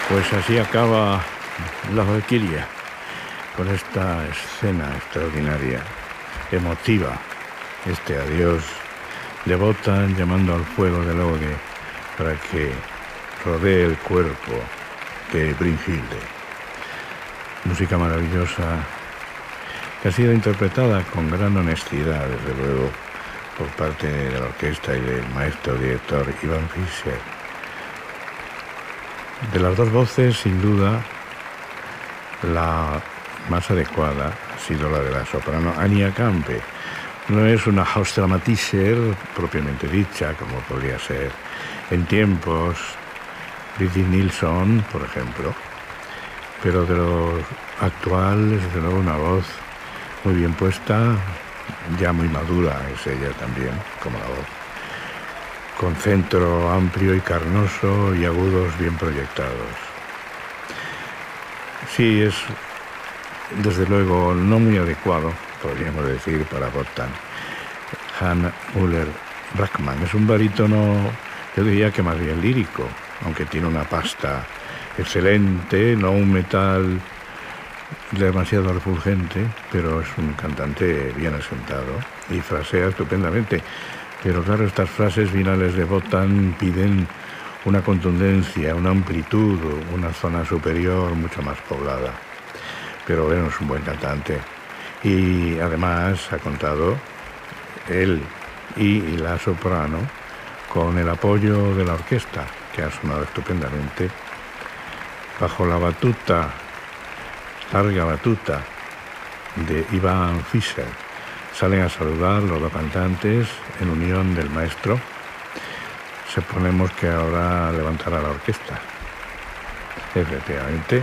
Pues así acaba la Valquiria, con esta escena extraordinaria, emotiva, este adiós de Wotan llamando al fuego del Loge para que rodee el cuerpo de Brynhilde. Música maravillosa que ha sido interpretada con gran honestidad, desde luego, por parte de la orquesta y del maestro director Ivan Fischer. De las dos voces, sin duda, la más adecuada ha sido la de la soprano Anja Kampe. No es una Hausdramatischer propiamente dicha, como podría ser en tiempos Brigitte Nielsen, por ejemplo, pero de lo actual es de nuevo una voz muy bien puesta, ya muy madura es ella también, como la voz, con centro amplio y carnoso y agudos bien proyectados. Sí, es desde luego no muy adecuado, podríamos decir, para Wotan. Hans Müller Brackmann es un barítono, yo diría que más bien lírico, aunque tiene una pasta excelente, no un metal demasiado refulgente, pero es un cantante bien asentado y frasea estupendamente. Pero claro, estas frases finales de Wotan piden una contundencia, una amplitud, una zona superior mucho más poblada. Pero bueno, es un buen cantante. Y además ha contado él y la soprano con el apoyo de la orquesta, que ha sonado estupendamente, bajo la batuta, larga batuta de Ivan Fischer. Salen a saludar los dos cantantes en unión del maestro. Suponemos que ahora levantará la orquesta. Efectivamente.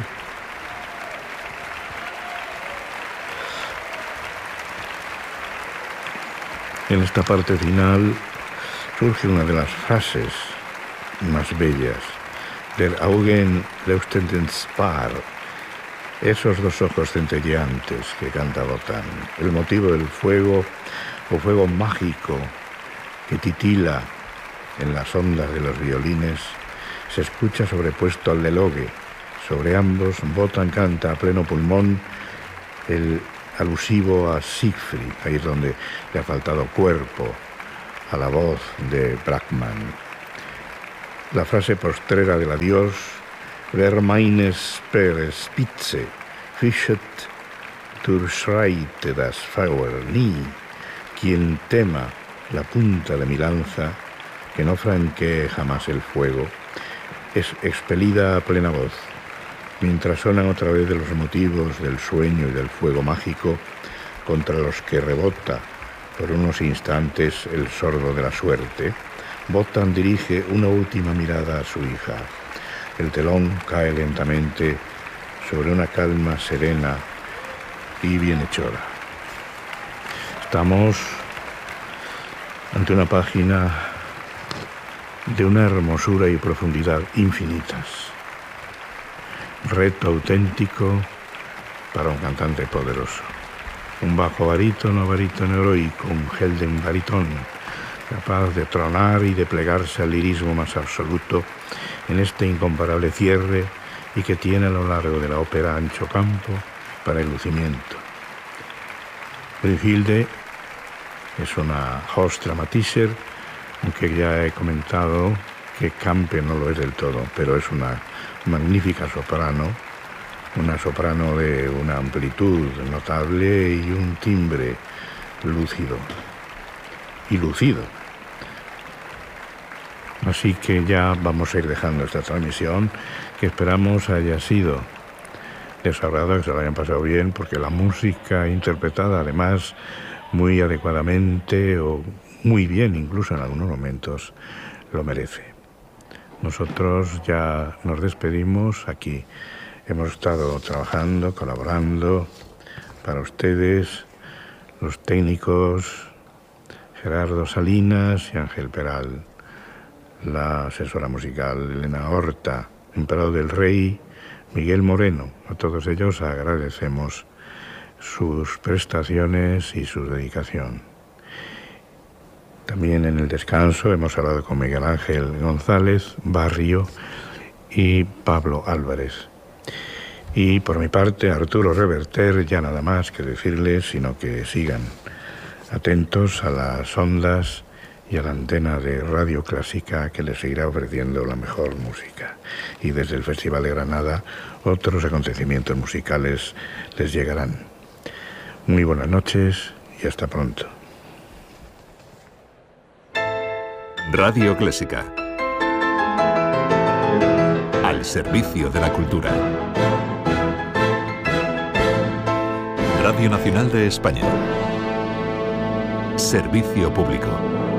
En esta parte final surge una de las frases más bellas del Augen leuchtenden Spar, esos dos ojos centelleantes que canta Wotan, el motivo del fuego o fuego mágico que titila en las ondas de los violines, se escucha sobrepuesto al de Loge. Sobre ambos, Wotan canta a pleno pulmón el alusivo a Siegfried, ahí es donde le ha faltado cuerpo a la voz de Brackmann. La frase postrera del adiós: Wer meine Speerspitze fischet, durchschreite das Feuer nie. Quien tema la punta de mi lanza, que no franquee jamás el fuego, es expelida a plena voz, mientras sonan otra vez de los motivos del sueño y del fuego mágico contra los que rebota por unos instantes el sordo de la suerte. Wotan dirige una última mirada a su hija. El telón cae lentamente sobre una calma serena y bienhechora. Estamos ante una página de una hermosura y profundidad infinitas. Reto auténtico para un cantante poderoso. Un bajo barítono heroico, un Helden baritón, capaz de tronar y de plegarse al lirismo más absoluto en este incomparable cierre y que tiene a lo largo de la ópera ancho campo para el lucimiento. Brynhilde es una Hausdramatischer, aunque ya he comentado que Kampe no lo es del todo, pero es una magnífica soprano, una soprano de una amplitud notable y un timbre lúcido y lucido. Así que ya vamos a ir dejando esta transmisión, que esperamos haya sido de su agrado, que se lo hayan pasado bien, porque la música interpretada además muy adecuadamente o muy bien incluso en algunos momentos lo merece. Nosotros ya nos despedimos. Aquí hemos estado trabajando, colaborando para ustedes, los técnicos Gerardo Salinas y Ángel Peral, la asesora musical Elena Horta, Emperador del Rey, Miguel Moreno. A todos ellos agradecemos sus prestaciones y su dedicación. También en el descanso hemos hablado con Miguel Ángel González Barrio y Pablo Álvarez. Y por mi parte, Arturo Reverter, ya nada más que decirles, sino que sigan atentos a las ondas y a la antena de Radio Clásica, que les seguirá ofreciendo la mejor música. Y desde el Festival de Granada, otros acontecimientos musicales les llegarán. Muy buenas noches y hasta pronto. Radio Clásica. Al servicio de la cultura. Radio Nacional de España. Servicio público.